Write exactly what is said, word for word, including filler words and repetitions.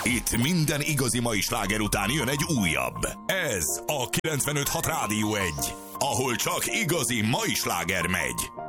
Itt minden igazi mai sláger után jön egy újabb. Ez a kilencvenöt hat Rádió egy, ahol csak igazi mai sláger megy.